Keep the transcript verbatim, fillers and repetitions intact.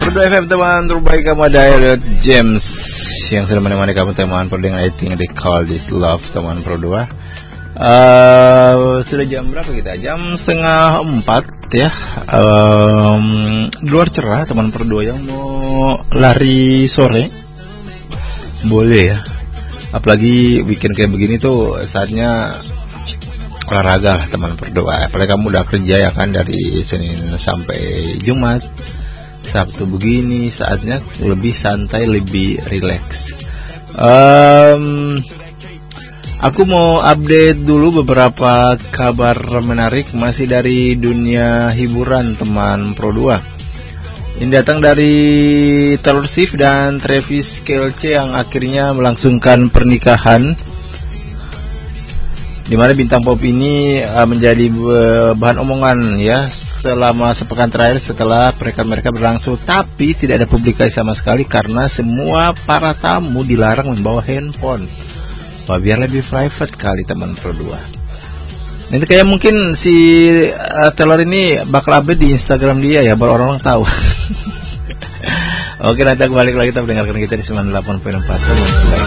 Pro dua F M teman terbaik kamu ada James yang sudah menemani kamu teman Pro dengan I think they call this love teman Pro dua. Uh, sudah jam berapa kita? Jam setengah empat ya. Um, luar cerah teman Pro dua yang mau lari sore boleh ya. Apalagi weekend kayak begini tuh saatnya olahraga lah teman Pro dua. Apalagi kamu udah kerja ya kan dari Senin sampai Jumat. Sabtu begini saatnya lebih santai, lebih rileks. Um, aku mau update dulu beberapa kabar menarik masih dari dunia hiburan teman Pro dua. Ini datang dari Taylor Swift dan Travis Kelce yang akhirnya melangsungkan pernikahan, di mana bintang pop ini uh, menjadi uh, bahan omongan ya selama sepekan terakhir setelah pernikahan mereka berlangsung, tapi tidak ada publikasi sama sekali karena semua para tamu dilarang membawa handphone. Wah, biar lebih private kali teman Pro dua. Nanti kayak mungkin si uh, Taylor ini bakal update di Instagram dia ya, baru orang-orang tahu. Oke, nanti aku balik lagi, kita mendengarkan kita di sembilan puluh delapan koma empat.